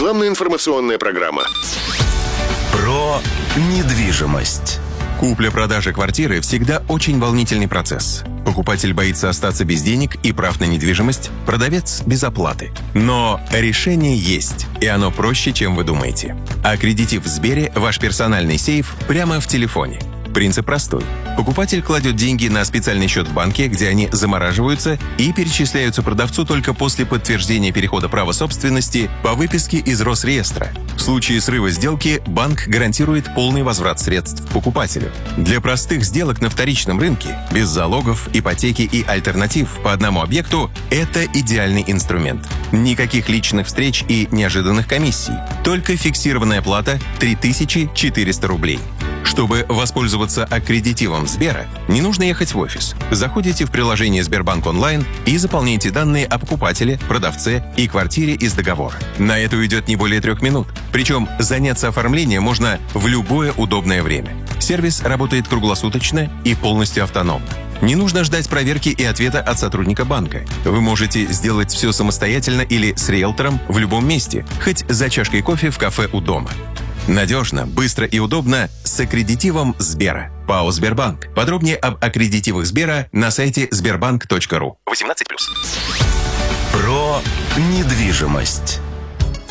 Рекламно-информационная программа. Про недвижимость. Купля-продажа квартиры всегда очень волнительный процесс. Покупатель боится остаться без денег и прав на недвижимость, продавец без оплаты. Но решение есть, и оно проще, чем вы думаете. Аккредитив в Сбере – ваш персональный сейф прямо в телефоне. Принцип простой. Покупатель кладет деньги на специальный счет в банке, где они замораживаются и перечисляются продавцу только после подтверждения перехода права собственности по выписке из Росреестра. В случае срыва сделки банк гарантирует полный возврат средств покупателю. Для простых сделок на вторичном рынке, без залогов, ипотеки и альтернатив по одному объекту, это идеальный инструмент. Никаких личных встреч и неожиданных комиссий. Только фиксированная плата 3400 рублей. Чтобы воспользоваться аккредитивом Сбера, не нужно ехать в офис. Заходите в приложение Сбербанк онлайн и заполняйте данные о покупателе, продавце и квартире из договора. На это уйдет не более 3 минут. Причем заняться оформлением можно в любое удобное время. Сервис работает круглосуточно и полностью автономно. Не нужно ждать проверки и ответа от сотрудника банка. Вы можете сделать все самостоятельно или с риэлтором в любом месте, хоть за чашкой кофе в кафе у дома. Надежно, быстро и удобно с аккредитивом Сбера. ПАО «Сбербанк». Подробнее об аккредитивах Сбера на сайте sberbank.ru. 18+. Про недвижимость.